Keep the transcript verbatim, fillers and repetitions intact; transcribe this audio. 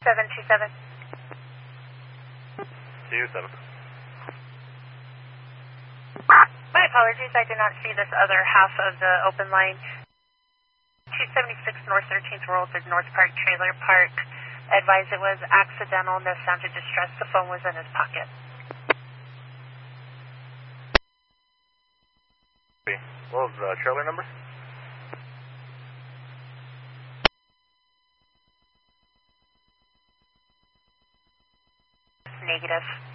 seven two seven. two seven. My apologies, I did not see this other half of the open line. two seventy-six North thirteenth Road, the North Park Trailer Park. Advised it was accidental, no sound of distress. The phone was in his pocket. What was the trailer number? Negative.